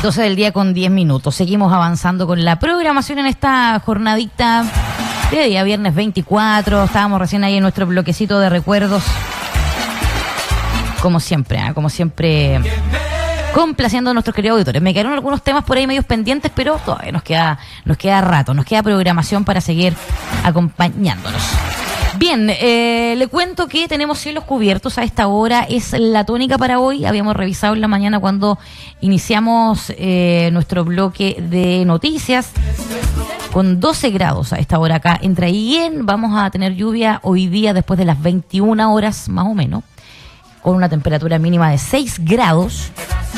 12 del día con 10 minutos. Seguimos avanzando con la programación en esta jornadita de día viernes 24. Estábamos recién ahí en nuestro bloquecito de recuerdos. Como siempre, complaciendo a nuestros queridos auditores. Me quedaron algunos temas por ahí medios pendientes, pero todavía nos queda rato, nos queda programación para seguir acompañándonos. Bien, le cuento que tenemos cielos cubiertos a esta hora, es la tónica para hoy. Habíamos revisado en la mañana cuando iniciamos nuestro bloque de noticias, con 12 grados a esta hora acá en Traiguén. Vamos a tener lluvia hoy día después de las 21 horas más o menos, con una temperatura mínima de 6 grados.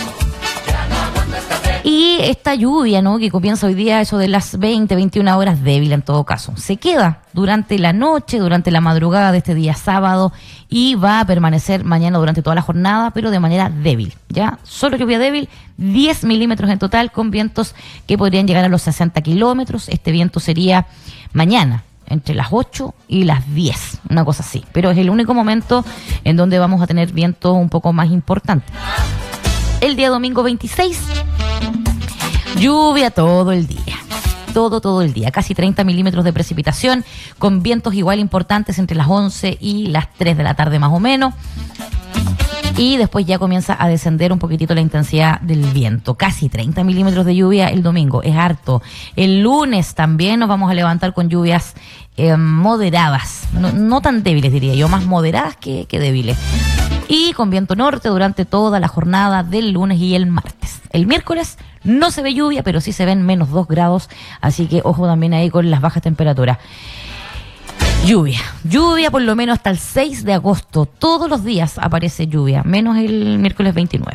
Y esta lluvia, ¿no?, que comienza hoy día eso de las 20, 21 horas, débil en todo caso. Se queda durante la noche, durante la madrugada de este día sábado, y va a permanecer mañana durante toda la jornada, pero de manera débil, ¿ya? Solo lluvia débil, 10 milímetros en total, con vientos que podrían llegar a los 60 kilómetros. Este viento sería mañana, entre las 8 y las 10, una cosa así. Pero es el único momento en donde vamos a tener viento un poco más importante. El día domingo 26... lluvia todo el día, todo el día, casi 30 milímetros de precipitación, con vientos igual importantes entre las 11 y las 3 de la tarde más o menos. Y después ya comienza a descender un poquitito la intensidad del viento. Casi 30 milímetros de lluvia el domingo, es harto. El lunes también nos vamos a levantar con lluvias moderadas, no tan débiles diría yo, más moderadas que débiles. Y con viento norte durante toda la jornada del lunes y el martes. El miércoles no se ve lluvia, pero sí se ven menos 2 grados, así que ojo también ahí con las bajas temperaturas. Lluvia por lo menos hasta el 6 de agosto. Todos los días aparece lluvia, menos el miércoles 29.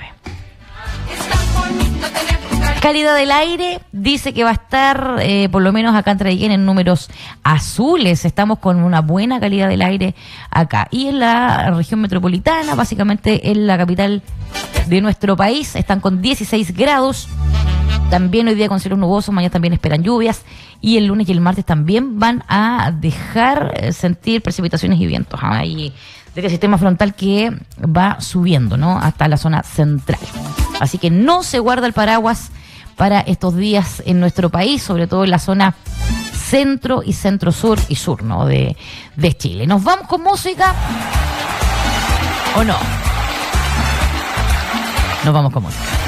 Calidad del aire, dice que va a estar, por lo menos acá en Traiguén, en números azules. Estamos con una buena calidad del aire acá. Y en la región metropolitana, básicamente en la capital de nuestro país, están con 16 grados. También hoy día con cielos nubosos, mañana también esperan lluvias. Y el lunes y el martes también van a dejar sentir precipitaciones y vientos. Ahí del sistema frontal que va subiendo, ¿no?, hasta la zona central. Así que no se guarda el paraguas para estos días en nuestro país, sobre todo en la zona centro y centro-sur y sur, ¿no?, de Chile. ¿Nos vamos con música o no? Nos vamos con música.